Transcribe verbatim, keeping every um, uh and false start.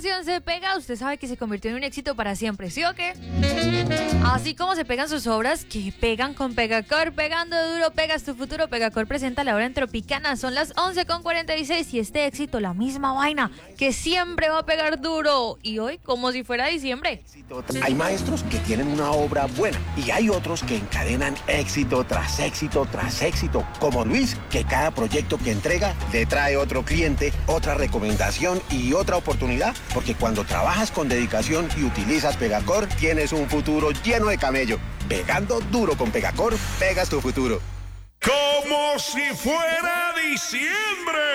canción Se Pega, usted sabe que se convirtió en un éxito para siempre, ¿sí o qué? Así como se pegan sus obras, que pegan con Pegacor, pegando duro, pegas tu futuro. Pegacor presenta la hora en Tropicana, son las once con cuarenta y seis y este éxito, la misma vaina, que siempre va a pegar duro. Y hoy, como si fuera diciembre. Hay maestros que tienen una obra buena y hay otros que encadenan éxito tras éxito tras éxito, como Luis, que cada proyecto que entrega le trae otro cliente, otra recomendación y otra oportunidad, porque cuando trabajas con dedicación y utilizas Pegacor, tienes un futuro lleno de camello. Pegando duro con Pegacor, pegas tu futuro. Como si fuera diciembre.